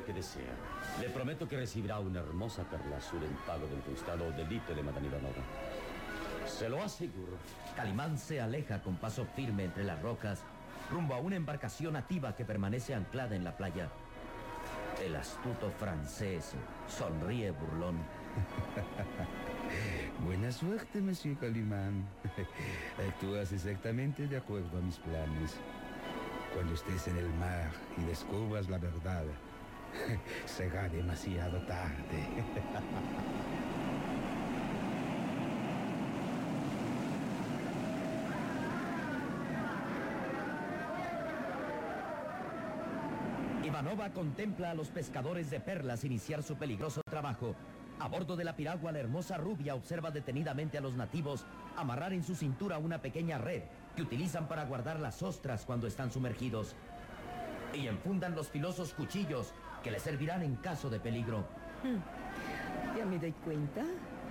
que desea. Le prometo que recibirá una hermosa perla azul en pago del frustrado delito de Madame Ivanova. Se lo aseguro. Calimán se aleja con paso firme entre las rocas, rumbo a una embarcación nativa que permanece anclada en la playa. El astuto francés sonríe burlón. Buena suerte, Monsieur Calimán. Actúas exactamente de acuerdo a mis planes. Cuando estés en el mar y descubras la verdad, será demasiado tarde. Ivanova contempla a los pescadores de perlas iniciar su peligroso trabajo. A bordo de la piragua, la hermosa rubia observa detenidamente a los nativos amarrar en su cintura una pequeña red que utilizan para guardar las ostras cuando están sumergidos. Y enfundan los filosos cuchillos que les servirán en caso de peligro. Ya me doy cuenta.